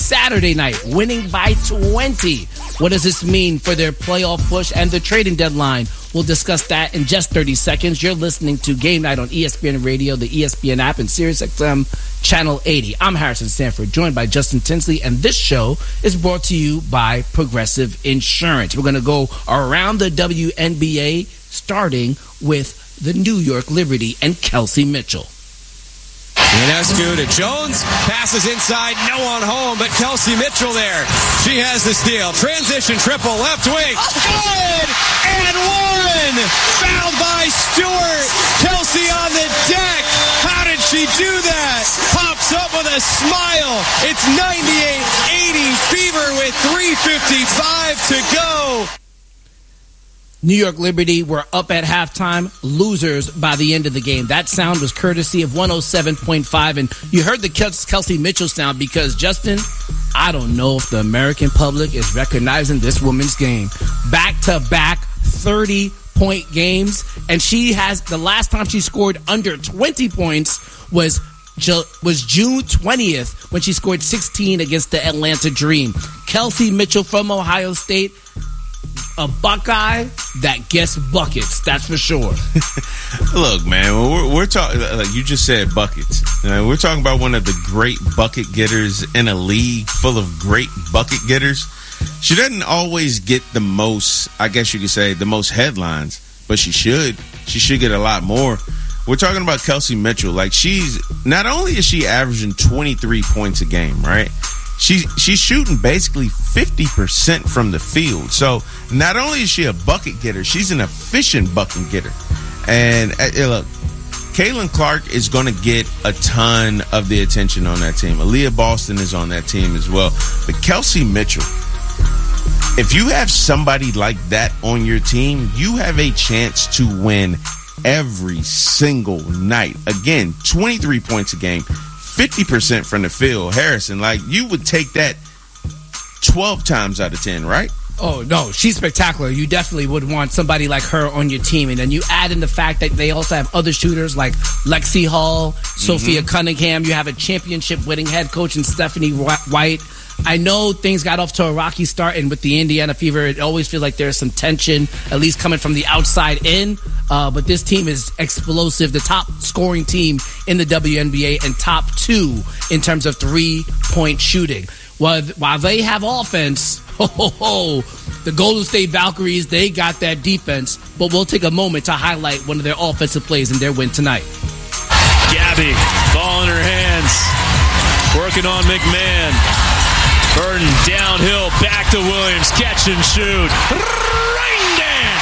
Saturday night, winning by 20. What does this mean for their playoff push and the trading deadline? We'll discuss that in just 30 seconds. You're listening to Game Night on ESPN Radio, the ESPN app, and SiriusXM Channel 80. I'm Harrison Sanford, joined by Justin Tinsley, and this show is brought to you by Progressive Insurance. We're going to go around the WNBA, starting with the New York Liberty and Kelsey Mitchell. Ionescu to Jones, passes inside, no one home, but Kelsey Mitchell there. She has the steal. Transition triple, left wing. Good! And one! Fouled by Stewart. Kelsey on the deck. How did she do that? Pops up with a smile. It's 98-80 Fever with 3:55 to go. New York Liberty were up at halftime, losers by the end of the game. That sound was courtesy of 107.5, and you heard the Kelsey Mitchell sound because, Justin, I don't know if the American public is recognizing this woman's game. Back-to-back 30-point games, and she has, the last time she scored under 20 points was June 20th when she scored 16 against the Atlanta Dream. Kelsey Mitchell from Ohio State, a Buckeye that gets buckets, that's for sure. Look, man, we're talking, like you just said, buckets. We're talking about one of the great bucket getters in a league full of great bucket getters. She doesn't always get the most, I guess you could say, the most headlines, but she should. She should get a lot more. We're talking about Kelsey Mitchell. Like, not only is she averaging 23 points a game, right? She's shooting basically 50% from the field. So not only is she a bucket getter, she's an efficient bucket getter. And look, Caitlin Clark is going to get a ton of the attention on that team. Aaliyah Boston is on that team as well. But Kelsey Mitchell, if you have somebody like that on your team, you have a chance to win every single night. Again, 23 points a game. 50% from the field. Harrison, like, you would take that 12 times out of 10, right? Oh, no, she's spectacular. You definitely would want somebody like her on your team. And then you add in the fact that they also have other shooters like Lexi Hall, Sophia Cunningham. You have a championship-winning head coach in Stephanie White. I know things got off to a rocky start, and with the Indiana Fever, it always feels like there's some tension, at least coming from the outside in. But this team is explosive, the top scoring team in the WNBA and top 2 in terms of three-point shooting. While they have offense, the Golden State Valkyries, they got that defense. But we'll take a moment to highlight one of their offensive plays in their win tonight. Gabby, ball in her hands, working on McMahon. Burton downhill, back to Williams, catch and shoot. Rain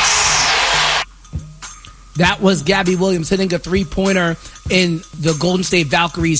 dance! That was Gabby Williams hitting a three-pointer in the Golden State Valkyries'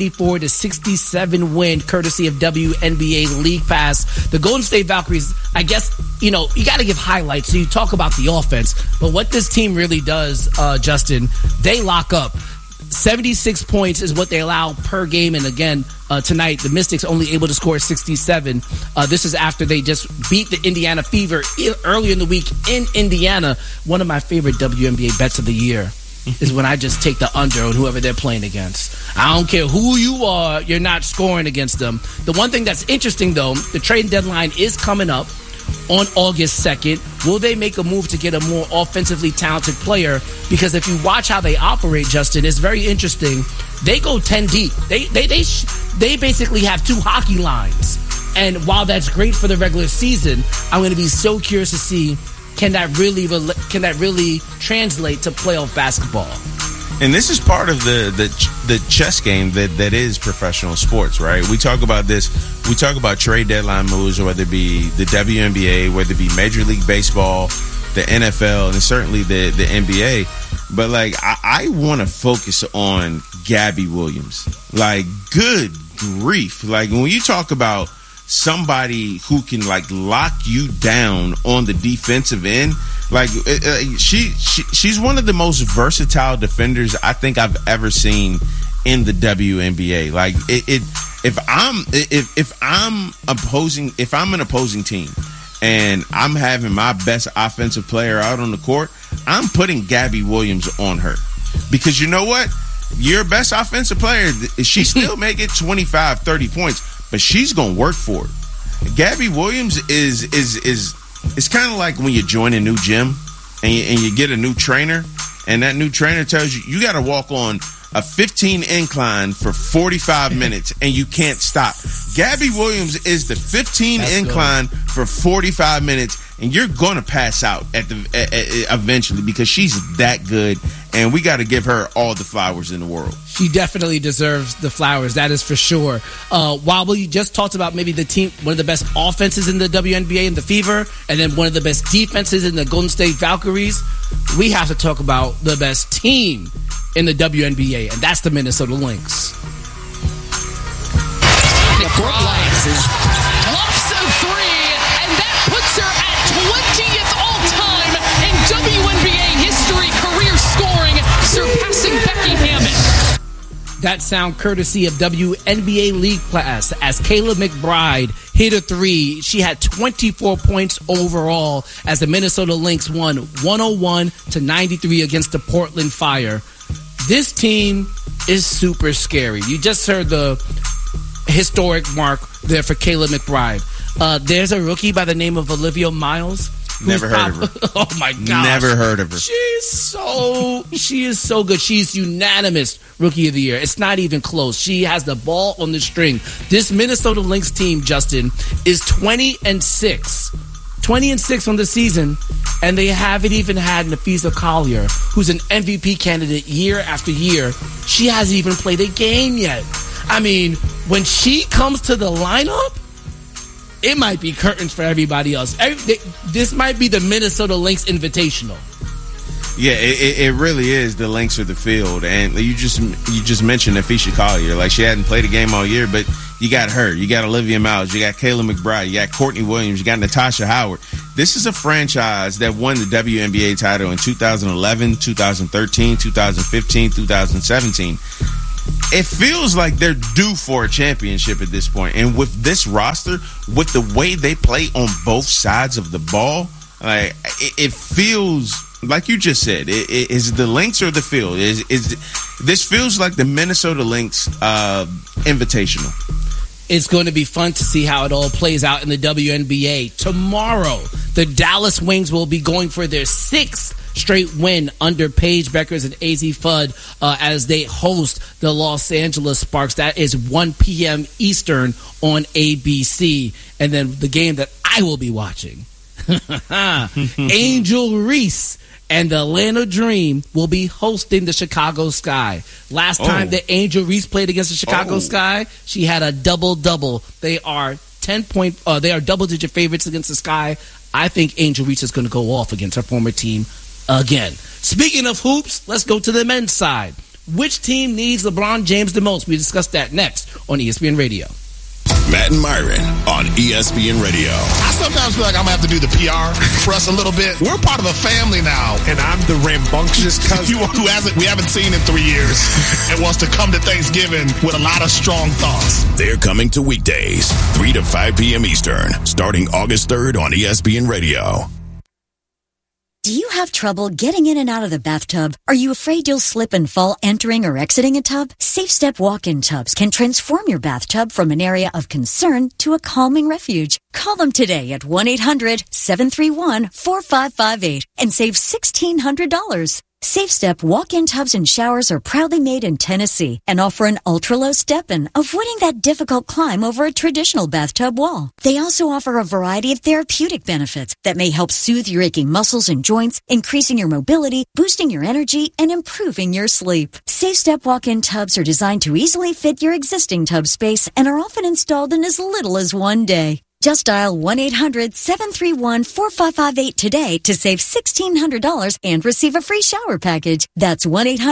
74-67 win, courtesy of WNBA League Pass. The Golden State Valkyries, I guess, you got to give highlights. So you talk about the offense, but what this team really does, Justin, they lock up. 76 points is what they allow per game. And again, tonight, the Mystics only able to score 67. This is after they just beat the Indiana Fever earlier in the week in Indiana. One of my favorite WNBA bets of the year is when I just take the under on whoever they're playing against. I don't care who you are, you're not scoring against them. The one thing that's interesting, though, the trade deadline is coming up on August 2nd. Will they make a move to get a more offensively talented player? Because if you watch how they operate, Justin, it's very interesting. They go 10 deep. They basically have 2 hockey lines. And while that's great for the regular season, I'm going to be so curious to see can that really translate to playoff basketball. And this is part of the chess game that is professional sports, right? We talk about this. We talk about trade deadline moves, whether it be the WNBA, whether it be Major League Baseball, the NFL, and certainly the NBA. But, like, I want to focus on Gabby Williams. Like, good grief. Like, when you talk about somebody who can, like, lock you down on the defensive end, like, she's one of the most versatile defenders I think I've ever seen in the WNBA. Like, if I'm an opposing team and I'm having my best offensive player out on the court, I'm putting Gabby Williams on her. Because you know what? Your best offensive player, she still may get 25, 30 points, but she's gonna work for it. Gabby Williams is it's kind of like when you join a new gym and you get a new trainer, and that new trainer tells you got to walk on a 15 incline for 45 minutes and you can't stop. Gabby Williams is the 15 incline for 45 minutes, and you're going to pass out eventually because she's that good, and we got to give her all the flowers in the world. She definitely deserves the flowers, that is for sure. While we just talked about maybe the team, one of the best offenses in the WNBA in the Fever, and then one of the best defenses in the Golden State Valkyries, we have to talk about the best team in the WNBA, and that's the Minnesota Lynx. Bluffs a three, and that puts her at 20th all-time in WNBA history, career scoring, surpassing Becky Hammond. That sound courtesy of WNBA League Pass as Kayla McBride hit a three. She had 24 points overall as the Minnesota Lynx won 101-93 against the Portland Fire. This team is super scary. You just heard the historic mark there for Kayla McBride. There's a rookie by the name of Olivia Miles. Never heard of her. Oh my gosh. Never heard of her. She is so good. She's unanimous Rookie of the Year. It's not even close. She has the ball on the string. This Minnesota Lynx team, Justin, is 20-6. 20-6 on the season, and they haven't even had Nafisa Collier, who's an MVP candidate year after year. She hasn't even played a game yet. I mean, when she comes to the lineup, it might be curtains for everybody else. This might be the Minnesota Lynx Invitational. Yeah, it really is the Lynx of the field. And you just mentioned Nafisa Collier. Like, she hadn't played a game all year, but you got her. You got Olivia Miles. You got Kayla McBride. You got Courtney Williams. You got Natasha Howard. This is a franchise that won the WNBA title in 2011, 2013, 2015, 2017. It feels like they're due for a championship at this point. And with this roster, with the way they play on both sides of the ball, like, it feels like you just said. Is the Lynx or the field? This feels like the Minnesota Lynx Invitational. It's going to be fun to see how it all plays out in the WNBA. Tomorrow, the Dallas Wings will be going for their 6th straight win under Paige Beckers and AZ Fudd as they host the Los Angeles Sparks. That is 1 p.m. Eastern on ABC. And then the game that I will be watching, Angel Reese and the Atlanta Dream will be hosting the Chicago Sky. Last time that Angel Reese played against the Chicago Sky, she had a double-double. They are they are double-digit favorites against the Sky. I think Angel Reese is going to go off against her former team again. Speaking of hoops, let's go to the men's side. Which team needs LeBron James the most? We discuss that next on ESPN Radio. Matt and Myron on ESPN Radio. I sometimes feel like I'm going to have to do the PR for us a little bit. We're part of a family now. And I'm the rambunctious cousin we haven't seen in 3 years and wants to come to Thanksgiving with a lot of strong thoughts. They're coming to weekdays, 3 to 5 p.m. Eastern, starting August 3rd on ESPN Radio. Do you have trouble getting in and out of the bathtub? Are you afraid you'll slip and fall entering or exiting a tub? SafeStep walk-in tubs can transform your bathtub from an area of concern to a calming refuge. Call them today at 1-800-731-4558 and save $1,600. SafeStep walk-in tubs and showers are proudly made in Tennessee and offer an ultra-low step-in, avoiding that difficult climb over a traditional bathtub wall. They also offer a variety of therapeutic benefits that may help soothe your aching muscles and joints, increasing your mobility, boosting your energy, and improving your sleep. SafeStep walk-in tubs are designed to easily fit your existing tub space and are often installed in as little as 1 day. Just dial 1-800-731-4558 today to save $1,600 and receive a free shower package. That's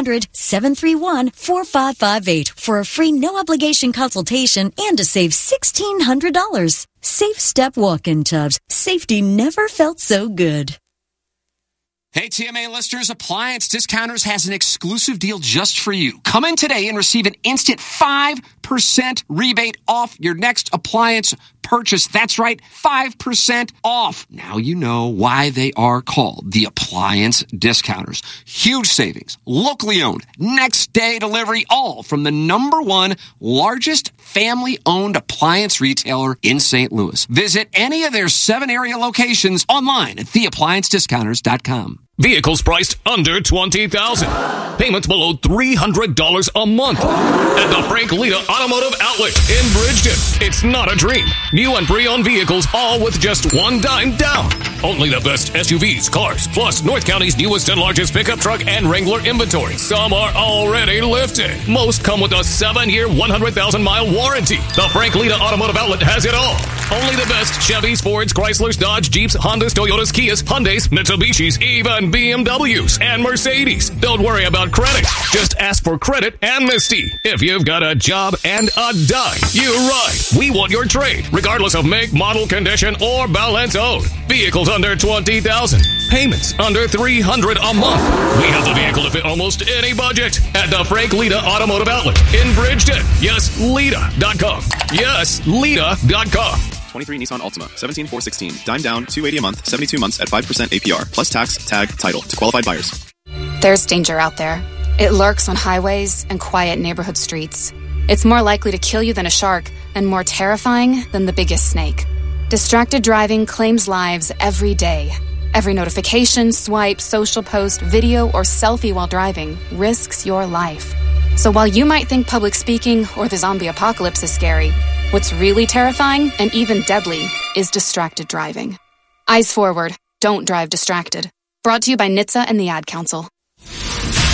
1-800-731-4558 for a free no-obligation consultation and to save $1,600. SafeStep walk-in tubs. Safety never felt so good. Hey, TMA listeners, Appliance Discounters has an exclusive deal just for you. Come in today and receive an instant 5% 5% rebate off your next appliance purchase. That's right, 5% off. Now you know why they are called the Appliance Discounters. Huge savings, locally owned, next day delivery, all from the #1 largest family-owned appliance retailer in St. Louis. Visit any of their 7 area locations online at theappliancediscounters.com. Vehicles priced under $20,000. Payments below $300 a month. At the Frank Lita Automotive Outlet in Bridgeton. It's not a dream. New and pre-owned vehicles, all with just one dime down. Only the best SUVs, cars, plus North County's newest and largest pickup truck and Wrangler inventory. Some are already lifted. Most come with a 7-year, 100,000-mile warranty. The Frank Lita Automotive Outlet has it all. Only the best Chevys, Fords, Chryslers, Dodge, Jeeps, Hondas, Toyotas, Kias, Hyundais, Mitsubishis, even BMWs and Mercedes. Don't worry about credit. Just ask for credit amnesty. If you've got a job and a dime, you're right. We want your trade, regardless of make, model, condition, or balance owed. Vehicles under $20,000. Payments under $300 a month. We have the vehicle to fit almost any budget at the Frank Lita Automotive Outlet in Bridgeton. Yes, Lita.com. Yes, Lita.com. 23 Nissan Altima, 17,416. Dime down, $280 a month, 72 months at 5% APR, plus tax, tag, title to qualified buyers. There's danger out there. It lurks on highways and quiet neighborhood streets. It's more likely to kill you than a shark, and more terrifying than the biggest snake. Distracted driving claims lives every day. Every notification, swipe, social post, video, or selfie while driving risks your life. So while you might think public speaking or the zombie apocalypse is scary, what's really terrifying and even deadly is distracted driving. Eyes forward. Don't drive distracted. Brought to you by NHTSA and the Ad Council.